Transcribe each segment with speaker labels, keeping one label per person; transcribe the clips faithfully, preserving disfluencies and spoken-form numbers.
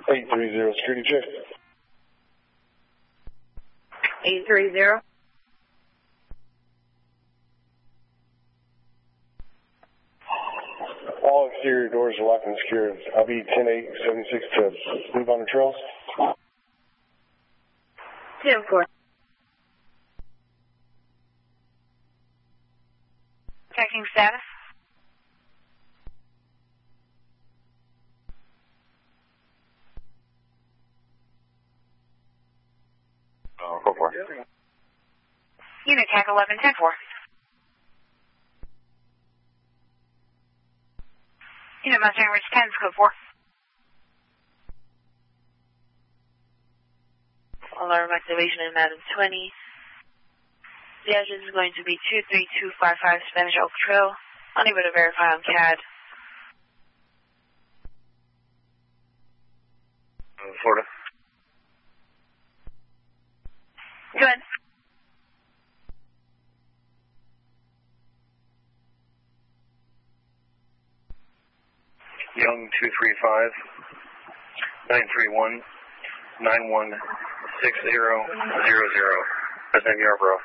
Speaker 1: eight three zero, security check.
Speaker 2: eight three zero.
Speaker 1: All exterior doors are locked and secured. I'll be ten eight seventy-six to move on the trails.
Speaker 2: ten four. Checking status.
Speaker 3: Oh, go for it.
Speaker 2: Unit T A C eleven ten four. Unit Mustang Ridge ten, code four.
Speaker 4: Alarm activation in Madam twenty. The address is going to be two three two five five Spanish Oak Trail. Unable to verify on C A D.
Speaker 3: Uh, Florida.
Speaker 2: Good.
Speaker 3: Young two three five, nine three one, nine one six zero zero zero. That's name Yarborough.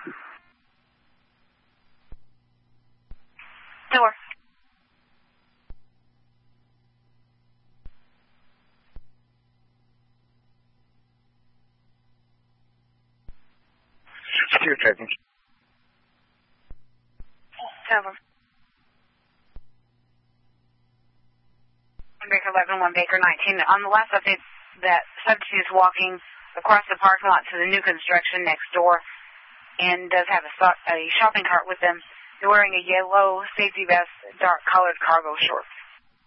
Speaker 2: Door.
Speaker 3: Secure checking.
Speaker 2: Over. Baker eleven, one Baker nineteen. On the last update, that subject is walking across the parking lot to the new construction next door and does have a, so- a shopping cart with them. They're wearing a yellow safety vest, dark colored cargo shorts.